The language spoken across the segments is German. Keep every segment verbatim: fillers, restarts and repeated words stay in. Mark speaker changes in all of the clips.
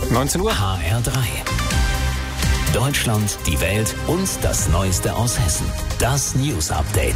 Speaker 1: neunzehn Uhr.
Speaker 2: H R drei. Deutschland, die Welt und das Neueste aus Hessen. Das News Update.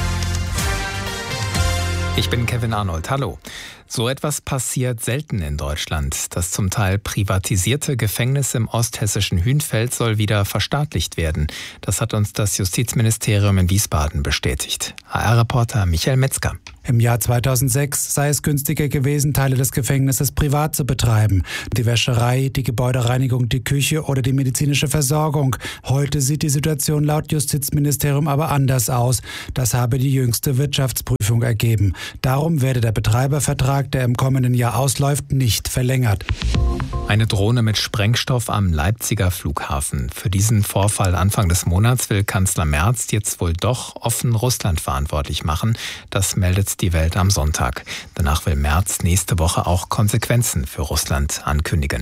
Speaker 3: Ich bin Kevin Arnold. Hallo. So etwas passiert selten in Deutschland. Das zum Teil privatisierte Gefängnis im osthessischen Hünfeld soll wieder verstaatlicht werden. Das hat uns das Justizministerium in Wiesbaden bestätigt. H R-Reporter Michael Metzger.
Speaker 4: Im Jahr zweitausendsechs sei es günstiger gewesen, Teile des Gefängnisses privat zu betreiben. Die Wäscherei, die Gebäudereinigung, die Küche oder die medizinische Versorgung. Heute sieht die Situation laut Justizministerium aber anders aus. Das habe die jüngste Wirtschaftsprüfung ergeben. Darum werde der Betreibervertrag, der im kommenden Jahr ausläuft, nicht verlängert.
Speaker 3: Eine Drohne mit Sprengstoff am Leipziger Flughafen. Für diesen Vorfall Anfang des Monats will Kanzler Merz jetzt wohl doch offen Russland verantwortlich machen. Das meldet die Welt am Sonntag. Danach will Merz nächste Woche auch Konsequenzen für Russland ankündigen.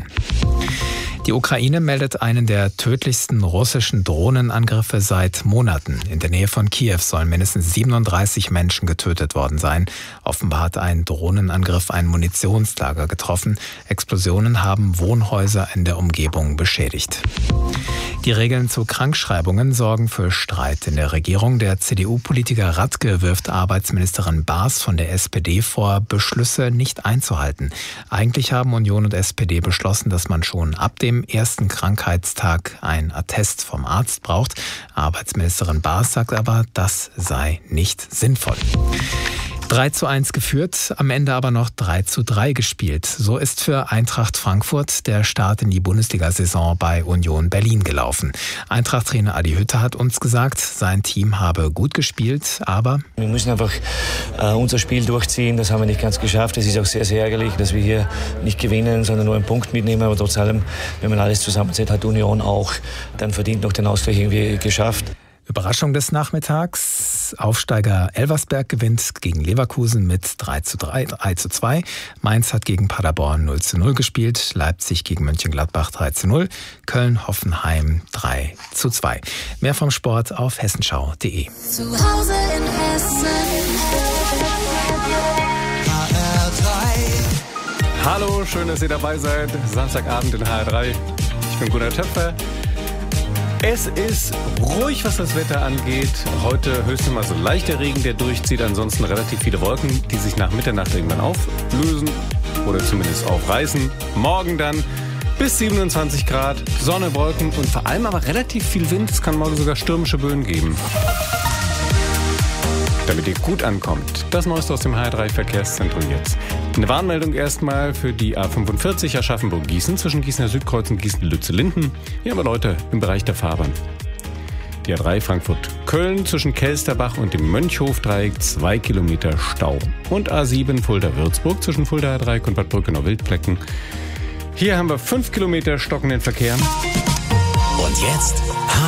Speaker 3: Die Ukraine meldet einen der tödlichsten russischen Drohnenangriffe seit Monaten. In der Nähe von Kiew sollen mindestens siebenunddreißig Menschen getötet worden sein. Offenbar hat ein Drohnenangriff ein Munitionslager getroffen. Explosionen haben Wohnhäuser in der Umgebung beschädigt. Die Regeln zu Krankschreibungen sorgen für Streit in der Regierung. Der C D U-Politiker Radke wirft Arbeitsministerin Baas von der S P D vor, Beschlüsse nicht einzuhalten. Eigentlich haben Union und S P D beschlossen, dass man schon ab dem ersten Krankheitstag ein Attest vom Arzt braucht. Arbeitsministerin Baas sagt aber, das sei nicht sinnvoll. drei zu eins geführt, am Ende aber noch drei zu drei gespielt. So ist für Eintracht Frankfurt der Start in die Bundesliga-Saison bei Union Berlin gelaufen. Eintracht-Trainer Adi Hütter hat uns gesagt, sein Team habe gut gespielt, aber
Speaker 5: wir müssen einfach äh, unser Spiel durchziehen. Das haben wir nicht ganz geschafft. Es ist auch sehr, sehr ärgerlich, dass wir hier nicht gewinnen, sondern nur einen Punkt mitnehmen. Aber trotz allem, wenn man alles zusammenzählt, hat Union auch dann verdient noch den Ausgleich irgendwie geschafft.
Speaker 3: Überraschung des Nachmittags. Aufsteiger Elversberg gewinnt gegen Leverkusen mit drei zu drei, drei zu zwei. Mainz hat gegen Paderborn null zu null gespielt. Leipzig gegen Mönchengladbach drei zu null. Köln-Hoffenheim drei zu zwei. Mehr vom Sport auf hessenschau punkt de.
Speaker 6: Zu Hause in Hessen. H R drei.
Speaker 1: Hallo, schön, dass ihr dabei seid. Samstagabend in H R drei. Ich bin Gunnar Töpfer. Es ist ruhig, was das Wetter angeht. Heute höchstens mal so leichter Regen, der durchzieht. Ansonsten relativ viele Wolken, die sich nach Mitternacht irgendwann auflösen oder zumindest aufreißen. Morgen dann bis siebenundzwanzig Grad, Sonne, Wolken und vor allem aber relativ viel Wind. Es kann morgen sogar stürmische Böen geben. Damit ihr gut ankommt, das Neueste aus dem H R drei Verkehrszentrum jetzt. Eine Warnmeldung erstmal für die A fünfundvierzig Aschaffenburg-Gießen zwischen Gießener Südkreuz und Gießen-Lütze-Linden. Hier haben wir Leute im Bereich der Fahrbahn. Die A drei Frankfurt-Köln zwischen Kelsterbach und dem Mönchhof-Dreieck zwei Kilometer Stau. Und A sieben Fulda-Würzburg zwischen Fulda A drei und Bad Brückenau-Wildplecken. Hier haben wir fünf Kilometer stockenden Verkehr.
Speaker 2: Und jetzt